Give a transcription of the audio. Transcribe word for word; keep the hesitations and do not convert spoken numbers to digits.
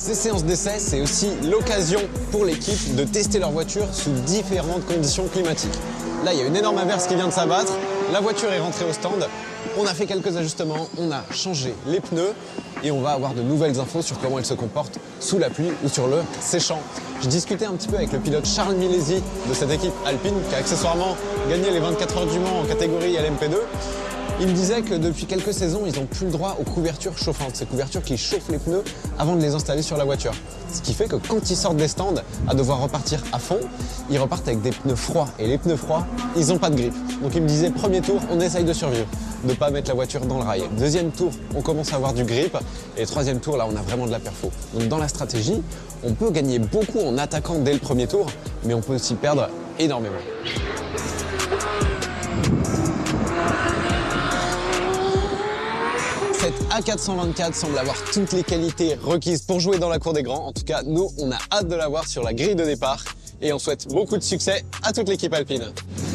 Ces séances d'essai, c'est aussi l'occasion pour l'équipe de tester leur voiture sous différentes conditions climatiques. Là, il y a une énorme averse qui vient de s'abattre, la voiture est rentrée au stand, on a fait quelques ajustements, on a changé les pneus et on va avoir de nouvelles infos sur comment elle se comporte sous la pluie ou sur le séchant. Je discutais un petit peu avec le pilote Charles Milesi de cette équipe Alpine qui a accessoirement gagné les vingt-quatre heures du Mans en catégorie L M P deux. Il me disait que depuis quelques saisons, ils n'ont plus le droit aux couvertures chauffantes, ces couvertures qui chauffent les pneus avant de les installer sur la voiture. Ce qui fait que quand ils sortent des stands à devoir repartir à fond, ils repartent avec des pneus froids. Et les pneus froids, ils n'ont pas de grippe. Donc il me disait, premier tour, on essaye de survivre, de ne pas mettre la voiture dans le rail. Deuxième tour, on commence à avoir du grip. Et troisième tour, là, on a vraiment de la perfo. Donc dans la stratégie, on peut gagner beaucoup en attaquant dès le premier tour, mais on peut aussi perdre énormément. Cette A quatre cent vingt-quatre semble avoir toutes les qualités requises pour jouer dans la cour des grands. En tout cas, nous, on a hâte de la voir sur la grille de départ et on souhaite beaucoup de succès à toute l'équipe alpine.